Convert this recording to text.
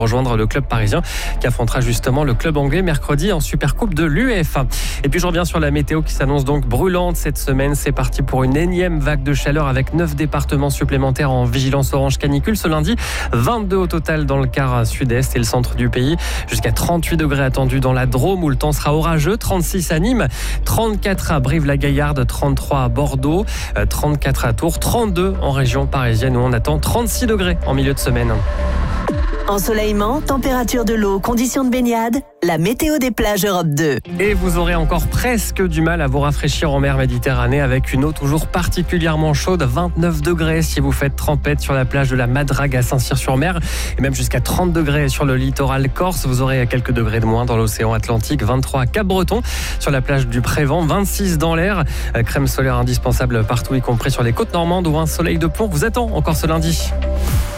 rejoindre le club parisien qui affrontera justement le club anglais mercredi en Supercoupe de l'UEFA. Et puis je reviens sur la météo qui s'annonce donc brûlante cette semaine. C'est parti pour une énième vague de chaleur avec 9 départements supplémentaires en vigilance orange canicule ce lundi. 22 au total dans le quart sud-est et le centre du pays. Jusqu'à 38 degrés attendus dans la Drôme où le temps sera orageux. 36 à Nîmes, 34 à Brive-la-Gaillarde, 33 à Bordeaux, 34 à Tours, 32 en région parisienne où on attend 36 degrés en milieu de semaine. Ensoleillement, température de l'eau, conditions de baignade, la météo des plages Europe 2. Et vous aurez encore presque du mal à vous rafraîchir en mer Méditerranée avec une eau toujours particulièrement chaude, 29 degrés si vous faites trempette sur la plage de la Madrague à Saint-Cyr-sur-Mer et même jusqu'à 30 degrés sur le littoral corse. Vous aurez quelques degrés de moins dans l'océan Atlantique, 23 à Cap-Breton sur la plage du Prévent, 26 dans l'air. Crème solaire indispensable partout, y compris sur les côtes normandes où un soleil de plomb vous attend encore ce lundi.